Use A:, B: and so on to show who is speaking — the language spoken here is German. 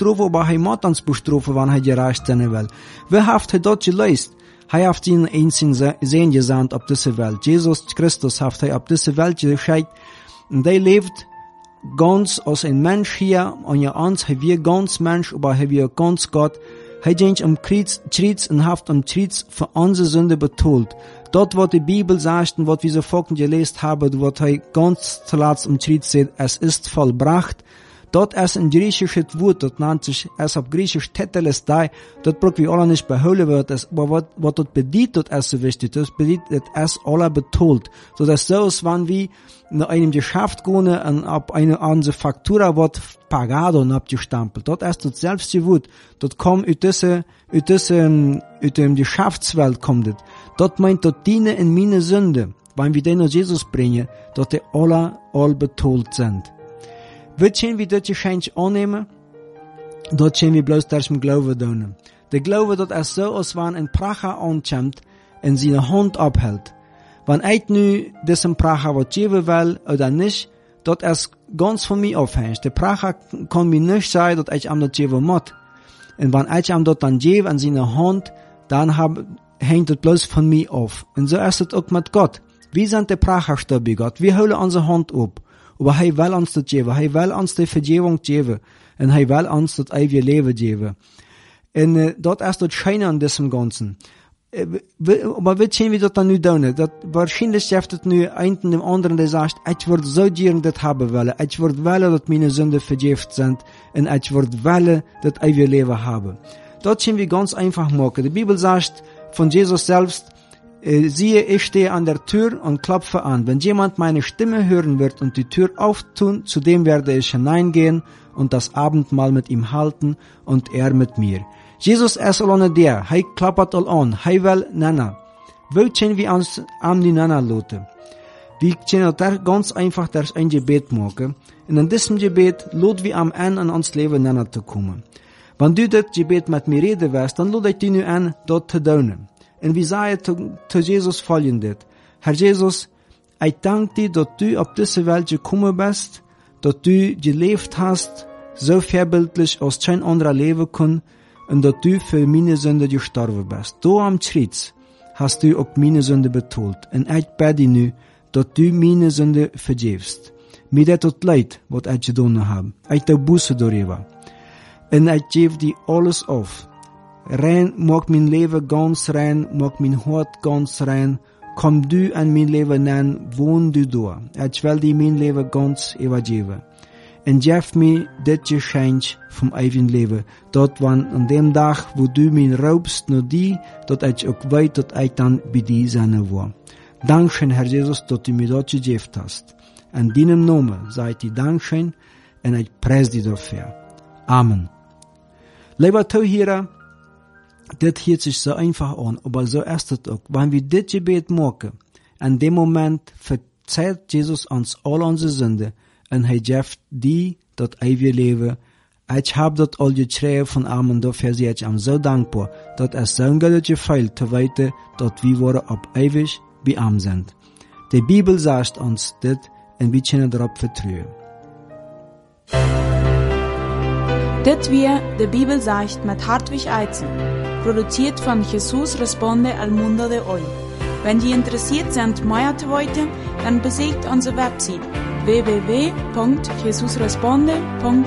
A: bestrafen, aber er muss uns bestrafen, wenn er gerecht sein will. Wer hat er dort geleist? Er hat ihn einzigen Sehen gesandt auf diese Welt. Jesus Christus hat er auf diese Welt geschickt. Und er lebt ganz als ein Mensch hier. Und ja, uns, er wir ganz Mensch, aber er wir ganz Gott. Er ging am Kreuz und hat am Kreuz für unsere Sünde betont. Dort, wo die Bibel sagt, und was wir so folgend gelesen haben, wo er ganz zuletzt am Kreuz sagt, es ist vollbracht. Dort ist ein griechisches Wort, das nennt sich, es auf Griechisch Tetelestai, dort braucht wir alle nicht beholen wird, aber was dort bedeutet, ist so wichtig, das bedeutet, es alle betont. So dass so ist, wenn wir in einem Geschäft gehen, und auf eine andere Faktura wird Pagado abgestampelt. Dort ist das selbst Wort, dort kommt aus dem Geschäftswelt kommt es. Dort meint dort diene in meine Sünde, wenn wir den auf Jesus bringen, dort die alle betont sind. Wat zijn we dat je schijnt aannemen? Dat zijn we bloos daar met geloven doen. De geloven dat er zo als wanneer een pracha aankomt en zijn hand ophält. Wanneer ik nu deze pracha wat geven wil, oder niet, dat is ganz van mij afhangt. De pracha kan mij niet zeggen dat ik hem dat geven moet. En wanneer ik hem dat dan geef in zijn hand, dan hangt het bloos van mij af. En zo is het ook met God. We zijn de pracha bij God. We houden onze hand op. Aber hij will uns das geben, hij will uns die Vergebung geben, und hij will uns das ewige Leben geben. Und dort ist das Schöne an diesem Ganzen. Aber wie können wir das dann nu doen? Dat wahrscheinlich heeft het nu een dem anderen, der sagt, ich würde so gern das haben wollen, ich würde wollen, dass meine Sünden vergeben sind, und ich würde wollen, das ewige Leben haben. Das können wir ganz einfach machen. Die Bibel sagt von Jesus selbst, siehe, ich stehe an der Tür und klopfe an. Wenn jemand meine Stimme hören wird und die Tür auftun, zu dem werde ich hineingehen und das Abendmahl mit ihm halten und er mit mir. Jesus ist alleine der, er klappert an, er will nennen. Wo können wir uns an die nennen lassen? Wir können das ganz einfach durch ein Gebet machen. Und in diesem Gebet lassen wir am Ende an uns Leben nennen zu kommen. Wenn du das Gebet mit mir reden wirst, dann lade ich dich nu an, dort zu tun. Und wir sagen zu Jesus folgendes: Herr Jesus, ich danke dir, dass du auf diese Welt gekommen bist, dass du gelebt hast, so vorbildlich als kein anderer leben kann, und dass du für meine Sünde gestorben bist. Du am Kreuz hast du auch meine Sünde betont. Und ich bitte nu, dass du meine Sünde vergibst. Mir das tut leid, was ich getan habe. Ich tue Buße darüber. Und ich gebe dir alles auf. Rein, mag mein Leben ganz rein, mag mein Hort ganz rein. Komm du an mein Leben an, wohn du da. Ich will dir mein Leben ganz übergeben. Und gib mir das Geschenk vom ewigen Leben. Dort wann an dem Tag, wo du mich raubst, nur die, dort ich auch weiß, dass ich dann bei dir sein war. Dankeschön, Herr Jesus, dass du mir das gegeben hast. In deinem Namen sage ich dir Dankeschön und ich preise dich dafür. Amen. Lieber Zuhörer, das hört sich so einfach an, aber so ist es auch. Wenn wir das Gebet machen, in dem Moment verzeiht Jesus uns all unsere Sünde und er gibt dir das ewige Leben. Ich habe das all geschrieben von ihm und dafür bin ich ihm so dankbar, dass es so ein gutes Gefühl zu weiter, dass wir auf ewig bei ihm sind. Die Bibel sagt uns das und wir können darauf vertrauen.
B: Das wir die Bibel sagt mit Hartwig Eizen, produziert von Jesus Responde al Mundo de Hoy. Wenn Sie interessiert sind, mehr zu wissen, dann besucht unsere Website www.jesusresponde.org.